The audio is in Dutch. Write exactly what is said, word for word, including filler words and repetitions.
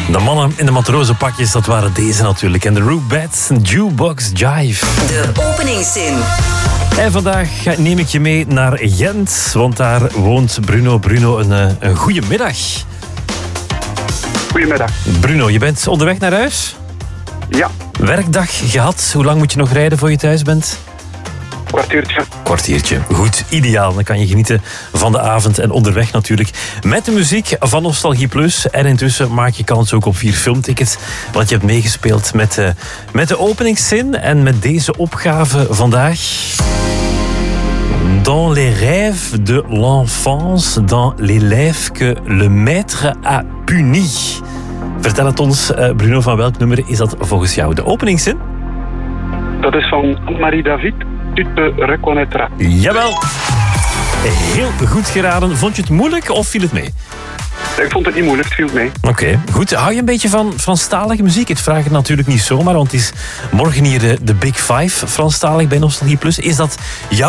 De mannen in de matrozenpakjes, dat waren deze natuurlijk. En de Rubettes, Jukebox Jive. De openingszin. En vandaag neem ik je mee naar Gent, want daar woont Bruno. Bruno, een, een goede middag. Goedemiddag. Bruno, je bent onderweg naar huis? Ja. Werkdag gehad. Hoe lang moet je nog rijden voor je thuis bent? Kwartiertje. Kwartiertje. Goed, ideaal. Dan kan je genieten van de avond en onderweg natuurlijk. Met de muziek van Nostalgie Plus. En intussen maak je kans ook op vier filmtickets. Want je hebt meegespeeld met de, met de openingszin. En met deze opgave vandaag. Dans les rêves de l'enfance, dans l'élève que le maître a puni. Vertel het ons, Bruno, van welk nummer is dat volgens jou? De openingszin? Dat is van Anne-Marie David. Tu te reconnaîtras. Jawel. Heel goed geraden. Vond je het moeilijk of viel het mee? Ik vond het niet moeilijk, het viel mee. Oké, okay, goed. Hou je een beetje van Franstalige muziek? Het vraag ik natuurlijk niet zomaar, want het is morgen hier de, de Big Five Franstalig bij Nostalgie Plus. Is dat jouw